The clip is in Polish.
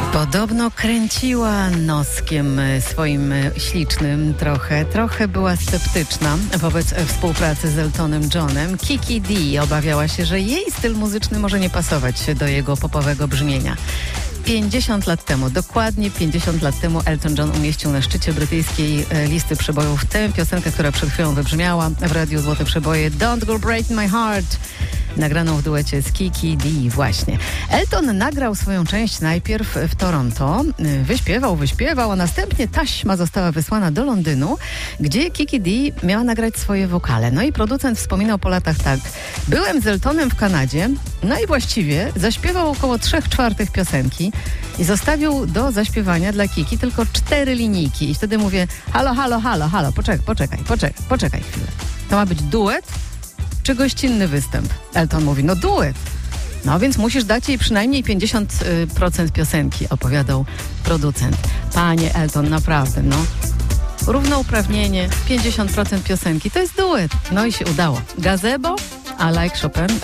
Podobno kręciła noskiem swoim ślicznym trochę była sceptyczna wobec współpracy z Eltonem Johnem. Kiki Dee obawiała się, że jej styl muzyczny może nie pasować do jego popowego brzmienia. 50 lat temu, dokładnie 50 lat temu Elton John umieścił na szczycie brytyjskiej listy przebojów tę piosenkę, która przed chwilą wybrzmiała w Radiu Złote Przeboje, Don't Go Break My Heart, nagraną w duecie z Kiki Dee właśnie. Elton nagrał swoją część najpierw w Toronto, wyśpiewał, a następnie taśma została wysłana do Londynu, gdzie Kiki Dee miała nagrać swoje wokale. No i producent wspominał po latach tak: byłem z Eltonem w Kanadzie, no i właściwie zaśpiewał około 3/4 piosenki i zostawił do zaśpiewania dla Kiki tylko 4 linijki. I wtedy mówię: halo, poczekaj chwilę. To ma być duet czy gościnny występ? Elton mówi: no duet. No więc musisz dać jej przynajmniej 50% piosenki, opowiadał producent. Panie Elton, naprawdę, równouprawnienie, 50% piosenki, to jest duet. No i się udało. Gazebo, I Like Chopin.